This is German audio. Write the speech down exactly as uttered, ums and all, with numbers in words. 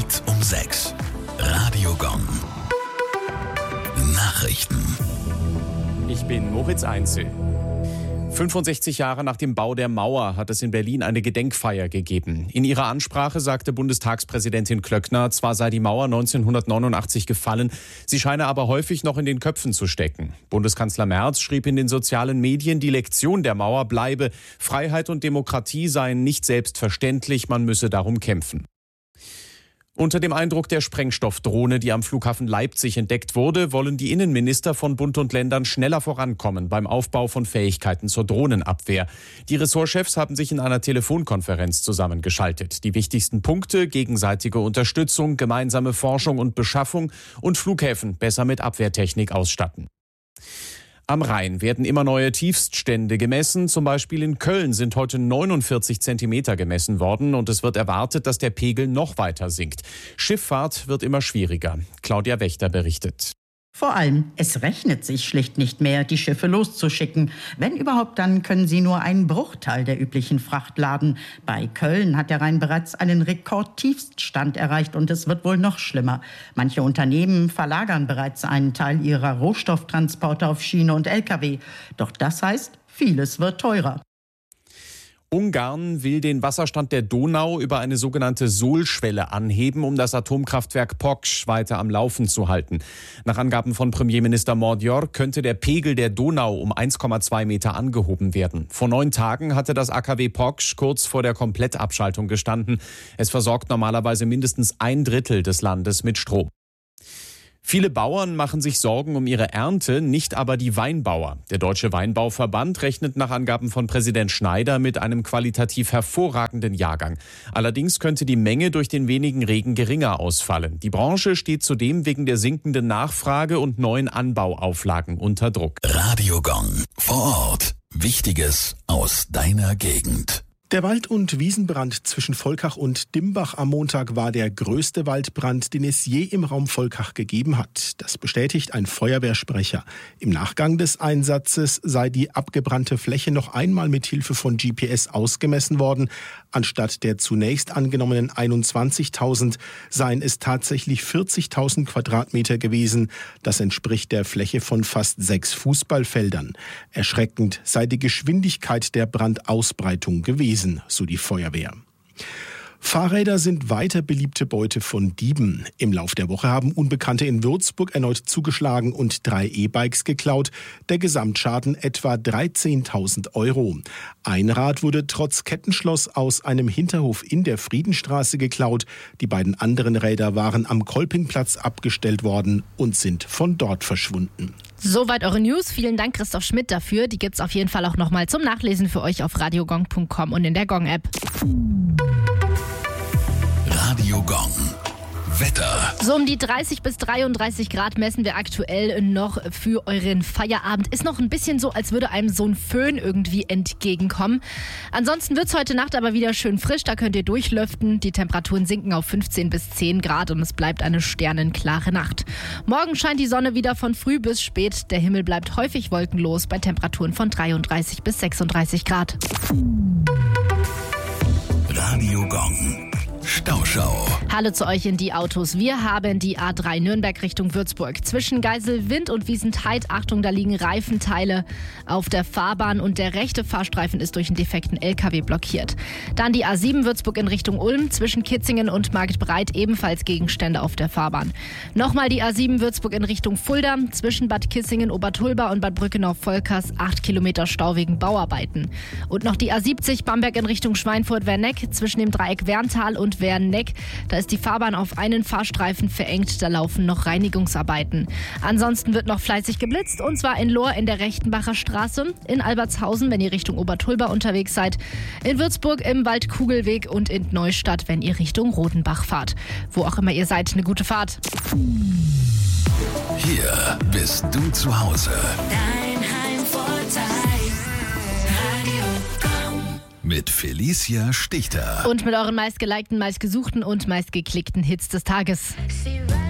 Welt um sechs. Radio Gong. Nachrichten. Ich bin Moritz Einzel. fünfundsechzig Jahre nach dem Bau der Mauer hat es in Berlin eine Gedenkfeier gegeben. In ihrer Ansprache sagte Bundestagspräsidentin Klöckner, zwar sei die Mauer neunzehnhundertneunundachtzig gefallen, sie scheine aber häufig noch in den Köpfen zu stecken. Bundeskanzler Merz schrieb in den sozialen Medien, die Lektion der Mauer bleibe, Freiheit und Demokratie seien nicht selbstverständlich, man müsse darum kämpfen. Unter dem Eindruck der Sprengstoffdrohne, die am Flughafen Leipzig entdeckt wurde, wollen die Innenminister von Bund und Ländern schneller vorankommen beim Aufbau von Fähigkeiten zur Drohnenabwehr. Die Ressortchefs haben sich in einer Telefonkonferenz zusammengeschaltet. Die wichtigsten Punkte: gegenseitige Unterstützung, gemeinsame Forschung und Beschaffung und Flughäfen besser mit Abwehrtechnik ausstatten. Am Rhein werden immer neue Tiefststände gemessen. Zum Beispiel in Köln sind heute neunundvierzig Zentimeter gemessen worden und es wird erwartet, dass der Pegel noch weiter sinkt. Schifffahrt wird immer schwieriger. Claudia Wächter berichtet. Vor allem, es rechnet sich schlicht nicht mehr, die Schiffe loszuschicken. Wenn überhaupt, dann können sie nur einen Bruchteil der üblichen Fracht laden. Bei Köln hat der Rhein bereits einen Rekordtiefststand erreicht und es wird wohl noch schlimmer. Manche Unternehmen verlagern bereits einen Teil ihrer Rohstofftransporte auf Schiene und L K W. Doch das heißt, vieles wird teurer. Ungarn will den Wasserstand der Donau über eine sogenannte Sohlschwelle anheben, um das Atomkraftwerk Poksch weiter am Laufen zu halten. Nach Angaben von Premierminister Mordjor könnte der Pegel der Donau um eins Komma zwei Meter angehoben werden. Vor neun Tagen hatte das A K W Poksch kurz vor der Komplettabschaltung gestanden. Es versorgt normalerweise mindestens ein Drittel des Landes mit Strom. Viele Bauern machen sich Sorgen um ihre Ernte, nicht aber die Weinbauer. Der Deutsche Weinbauverband rechnet nach Angaben von Präsident Schneider mit einem qualitativ hervorragenden Jahrgang. Allerdings könnte die Menge durch den wenigen Regen geringer ausfallen. Die Branche steht zudem wegen der sinkenden Nachfrage und neuen Anbauauflagen unter Druck. Radio Gong. Vor Ort. Wichtiges aus deiner Gegend. Der Wald- und Wiesenbrand zwischen Volkach und Dimbach am Montag war der größte Waldbrand, den es je im Raum Volkach gegeben hat. Das bestätigt ein Feuerwehrsprecher. Im Nachgang des Einsatzes sei die abgebrannte Fläche noch einmal mit Hilfe von G P S ausgemessen worden. Anstatt der zunächst angenommenen einundzwanzigtausend seien es tatsächlich vierzigtausend Quadratmeter gewesen. Das entspricht der Fläche von fast sechs Fußballfeldern. Erschreckend sei die Geschwindigkeit der Brandausbreitung gewesen, so die Feuerwehr. Fahrräder sind weiter beliebte Beute von Dieben. Im Lauf der Woche haben Unbekannte in Würzburg erneut zugeschlagen und drei E-Bikes geklaut. Der Gesamtschaden etwa dreizehntausend Euro. Ein Rad wurde trotz Kettenschloss aus einem Hinterhof in der Friedenstraße geklaut. Die beiden anderen Räder waren am Kolpingplatz abgestellt worden und sind von dort verschwunden. Soweit eure News. Vielen Dank, Christoph Schmidt, dafür. Die gibt's auf jeden Fall auch nochmal zum Nachlesen für euch auf radiogong punkt com und in der Gong-App. Radio Gong. Wetter. So um die dreißig bis dreiunddreißig Grad messen wir aktuell noch für euren Feierabend. Ist noch ein bisschen so, als würde einem so ein Föhn irgendwie entgegenkommen. Ansonsten wird's heute Nacht aber wieder schön frisch. Da könnt ihr durchlüften. Die Temperaturen sinken auf fünfzehn bis zehn Grad und es bleibt eine sternenklare Nacht. Morgen scheint die Sonne wieder von früh bis spät. Der Himmel bleibt häufig wolkenlos bei Temperaturen von dreiunddreißig bis sechsunddreißig Grad. Radio Gong. Stauschau. Hallo zu euch in die Autos. Wir haben die A drei Nürnberg Richtung Würzburg. Zwischen Geiselwind und Wiesentheid, Achtung, da liegen Reifenteile auf der Fahrbahn und der rechte Fahrstreifen ist durch einen defekten L K W blockiert. Dann die A sieben Würzburg in Richtung Ulm, zwischen Kitzingen und Marktbreit ebenfalls Gegenstände auf der Fahrbahn. Nochmal die A sieben Würzburg in Richtung Fulda, zwischen Bad Kissingen, Obertulba und Bad Brückenau-Volkers, acht Kilometer Stau wegen Bauarbeiten. Und noch die A siebzig Bamberg in Richtung Schweinfurt-Werneck, zwischen dem Dreieck Werntal und Werneck. Da ist die Fahrbahn auf einen Fahrstreifen verengt, da laufen noch Reinigungsarbeiten. Ansonsten wird noch fleißig geblitzt und zwar in Lohr in der Rechtenbacher Straße, in Albertshausen, wenn ihr Richtung Obertulba unterwegs seid, in Würzburg im Waldkugelweg und in Neustadt, wenn ihr Richtung Rodenbach fahrt. Wo auch immer ihr seid, eine gute Fahrt. Hier bist du zu Hause. Dein Heimvorteil. Radio Gong. Mit Felicia Stichter. Und mit euren meistgelikten, meistgesuchten und meistgeklickten Hits des Tages. See